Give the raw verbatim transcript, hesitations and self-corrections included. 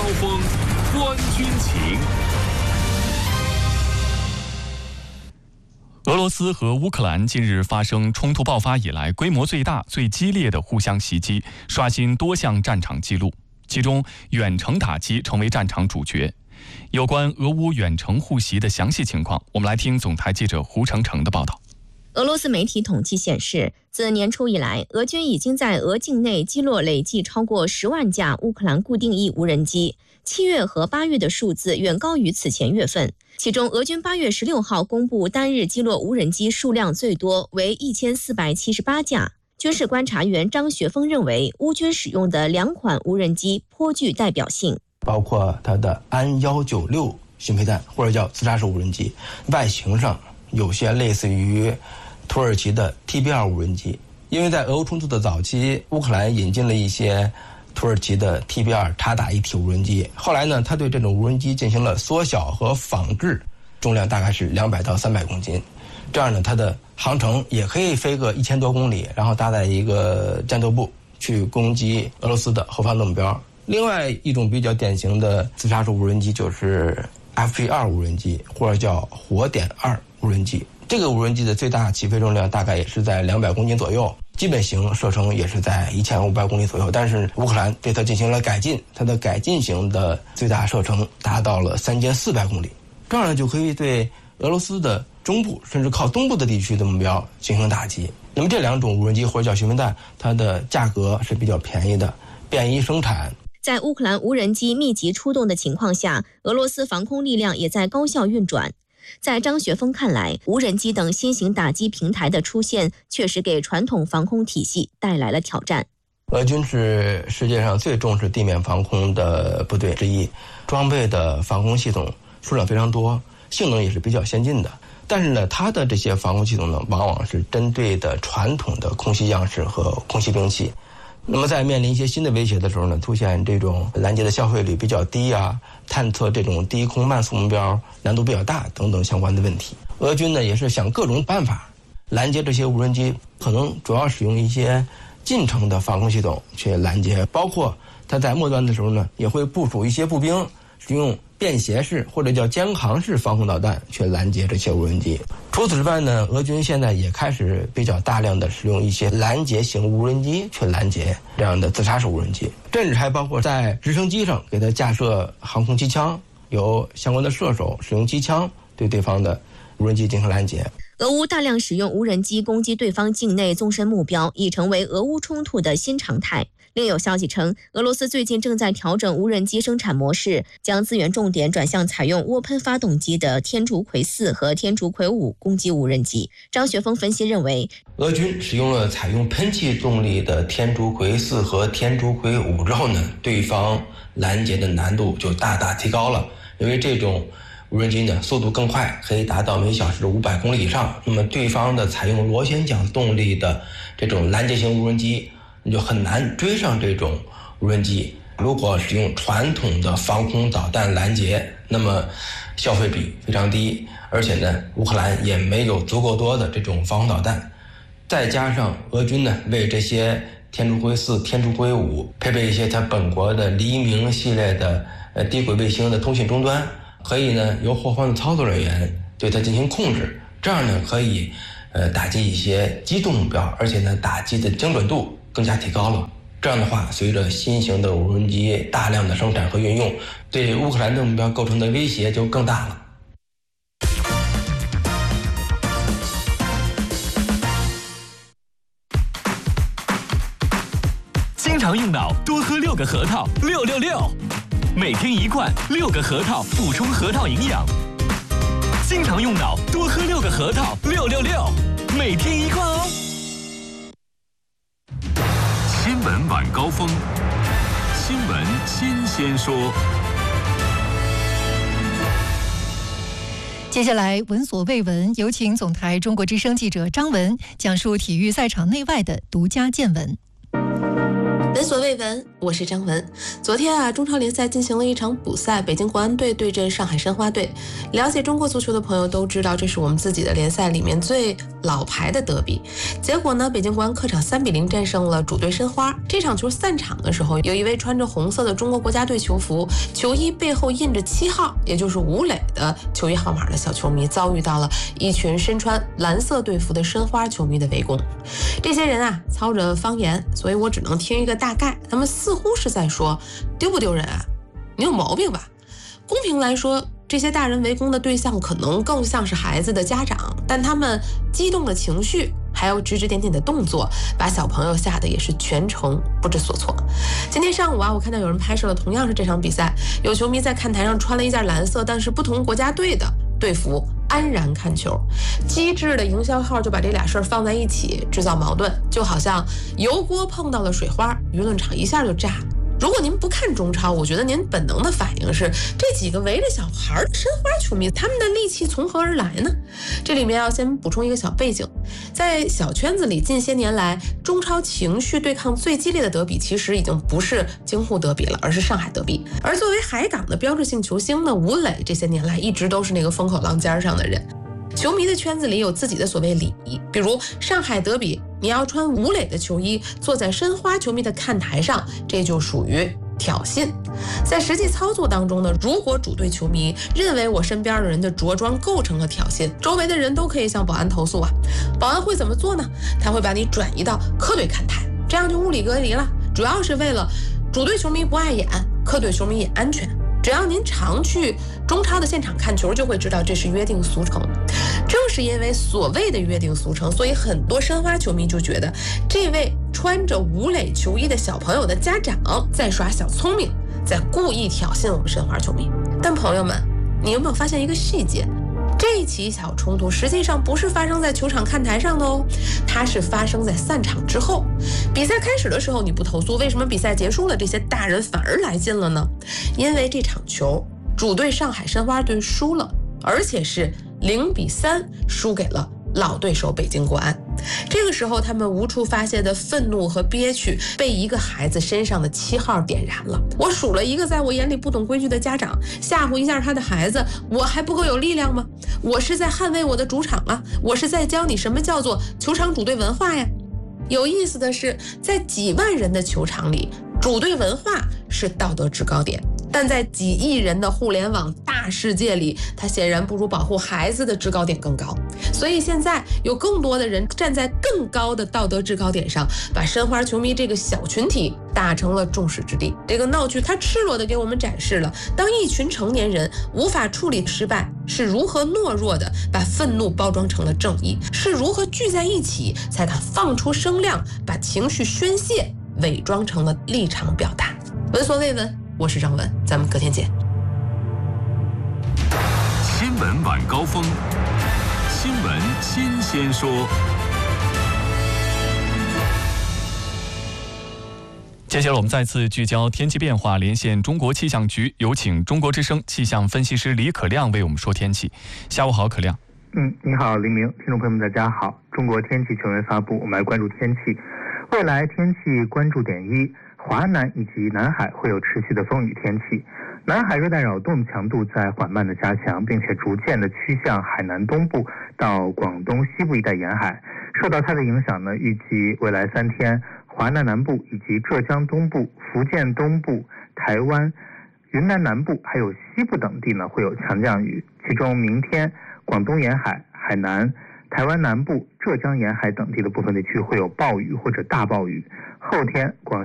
峰，观军情。 俄罗斯和乌克兰近日发生冲突爆发以来规模最大、最激烈的互相袭击，刷新多项战场纪录。其中，远程打击成为战场主角。有关俄乌远程互袭的详细情况，我们来听总台记者胡成成的报道。 俄罗斯媒体统计显示，自年初以来，俄军已经在俄境内击落累计超过十万架乌克兰固定翼无人机。七月和八月的数字远高于此前月份。其中，俄军八月十六号公布单日击落无人机数量最多，为一千四百七十八架。军事观察员张学峰认为，乌军使用的两款无人机颇具代表性， 包括它的安一九六巡飞弹或者叫自杀式无人机，外形上有些类似于土耳其的 T B 二无人机。因为在俄乌冲突的早期，乌克兰引进了一些土耳其的 T B 二察打一体无人机，后来呢，他对这种无人机进行了缩小和仿制，重量大概是两百到三百公斤，这样呢，它的航程也可以飞个一千多公里，然后搭载一个战斗部去攻击俄罗斯的后方的目标。另外一种比较典型的自杀式无人机就是 F P 二无人机，或者叫火点二无人机。这个无人机的最大起飞重量大概也是在两百公斤左右，基本型射程也是在一千五百公里左右，但是乌克兰对它进行了改进，它的改进型的最大射程达到了三千四百公里，这样呢就可以对俄罗斯的中部甚至靠东部的地区的目标进行打击。那么这两种无人机或者叫巡飞弹，它的价格是比较便宜的，便于生产。 在乌克兰无人机密集出动的情况下，俄罗斯防空力量也在高效运转。在张学峰看来，无人机等新型打击平台的出现，确实给传统防空体系带来了挑战。 俄军是世界上最重视地面防空的部队之一，装备的防空系统数量非常多，性能也是比较先进的。但是呢，它的这些防空系统呢，往往是针对的传统的空袭样式和空袭兵器。那么在面临一些新的威胁的时候呢，出现这种拦截的消费率比较低啊，探测这种低空慢速目标难度比较大等等相关的问题。俄军呢也是想各种办法拦截这些无人机，可能主要使用一些近程的防空系统去拦截，包括它在末端的时候呢，也会部署一些步兵使用便携式或者叫肩扛式防空导弹去拦截这些无人机。除此之外呢，俄军现在也开始比较大量的使用一些拦截型无人机去拦截这样的自杀式无人机，甚至还包括在直升机上给它架设航空机枪，由相关的射手使用机枪对对方的无人机进行拦截。 俄乌大量使用无人机攻击对方境内纵深目标，已成为俄乌冲突的新常态。另有消息称，俄罗斯最近正在调整无人机生产模式，将资源重点转向采用涡喷发动机的天竺葵四和天竺葵五攻击无人机。张学峰分析认为， 俄军使用了采用喷气动力的天竺葵四和天竺葵五之后呢，对方拦截的难度就大大提高了，因为这种无人机呢速度更快，可以达到每小时五百公里以上。那么对方的采用螺旋桨动力的这种拦截型无人机，你就很难追上这种无人机。如果使用传统的防空导弹拦截，那么消费比非常低，而且呢，乌克兰也没有足够多的这种防空导弹。再加上俄军呢为这些天竺葵四、天竺葵五配备一些它本国的黎明系列的呃低轨卫星的通信终端，可以呢由后方的操作人员对它进行控制，这样呢可以呃打击一些机动目标，而且呢打击的精准度更加提高了。这样的话，随着新型的无人机大量的生产和运用，对乌克兰的目标构成的威胁就更大了。 经常用脑，多喝六个核桃，六六六，每天一罐，六个核桃补充核桃营养。经常用脑，多喝六个核桃，六六六，每天一罐哦。新闻晚高峰，新闻新鲜说。 接下来闻所未闻，有请总台中国之声记者张文讲述体育赛场内外的独家见闻。 闻所未闻，我是张文。昨天啊，中超联赛进行了一场补赛，北京国安队对阵上海申花队。了解中国足球的朋友都知道，这是我们自己的联赛里面最老牌的德比。结果呢，北京国安客场三比零战胜了主队申花。这场球散场的时候，有一位穿着红色的中国国家队球服，球衣背后印着七号，也就是吴磊的球衣号码的小球迷，遭遇到了一群身穿蓝色队服的申花球迷的围攻。这些人啊，操着方言，所以我只能听一个大概。他们似乎是在说，丢不丢人啊？你有毛病吧？公平来说，这些大人围攻的对象可能更像是孩子的家长，但他们激动的情绪还有指指点点的动作，把小朋友吓得也是全程不知所措。今天上午啊，我看到有人拍摄了同样是这场比赛，有球迷在看台上穿了一件蓝色但是不同国家队的队服，安然看球。机智的营销号就把这俩事儿放在一起，制造矛盾，就好像油锅碰到了水花，舆论场一下就炸。如果您不看中超，我觉得您本能的反应是，这几个围着小孩的申花球迷，他们的戾气从何而来呢？这里面要先补充一个小背景，在小圈子里，近些年来中超情绪对抗最激烈的德比，其实已经不是京沪德比了，而是上海德比。而作为海港的标志性球星呢，吴磊这些年来一直都是那个风口浪尖上的人。球迷的圈子里有自己的所谓礼仪，比如上海德比，你要穿吴磊的球衣坐在申花球迷的看台上，这就属于挑衅。在实际操作当中呢，如果主队球迷认为我身边的人的着装构成了挑衅，周围的人都可以向保安投诉啊。保安会怎么做呢？他会把你转移到客队看台，这样就物理隔离了，主要是为了主队球迷不碍眼，客队球迷也安全。只要您常去中超的现场看球，就会知道这是约定俗成。正是因为所谓的约定俗成，所以很多申花球迷就觉得这位穿着吴磊球衣的小朋友的家长在耍小聪明，在故意挑衅我们申花球迷。但朋友们，你有没有发现一个细节？这起小冲突实际上不是发生在球场看台上的哦，它是发生在散场之后。比赛开始的时候你不投诉，为什么比赛结束了这些大人反而来劲了呢？因为这场球主队上海申花队输了，而且是零比三输给了老对手北京国安。这个时候他们无处发泄的愤怒和憋屈被一个孩子身上的七号点燃了。我数了一个在我眼里不懂规矩的家长，吓唬一下他的孩子，我还不够有力量吗？我是在捍卫我的主场啊，我是在教你什么叫做球场主队文化呀。有意思的是，在几万人的球场里，主队文化是道德制高点，但在几亿人的互联网大世界里，它显然不如保护孩子的制高点更高。所以现在有更多的人站在更高的道德制高点上，把申花球迷这个小群体打成了众矢之的。这个闹剧它赤裸地给我们展示了，当一群成年人无法处理失败，是如何懦弱的把愤怒包装成了正义，是如何聚在一起才敢放出声量，把情绪宣泄伪装成了立场表达。闻所未闻，我是张文，咱们隔天见。 新闻晚高峰，新闻新鲜说。 接下来我们再次聚焦天气变化，连线中国气象局，有请中国之声气象分析师李可亮为我们说天气。下午好，可亮。 嗯，你好，黎明，听众朋友们大家好。中国天气权威发布，我们来关注天气。未来天气关注点一，华南以及南海会有持续的风雨天气。南海热带扰动强度在缓慢的加强，并且逐渐的趋向海南东部到广东西部一带沿海。受到它的影响呢，预计未来三天，华南南部以及浙江东部、福建东部、台湾、云南南部还有西部等地呢会有强降雨。其中明天广东沿海、海南、台湾南部、浙江沿海等地的部分地区会有暴雨或者大暴雨。后天广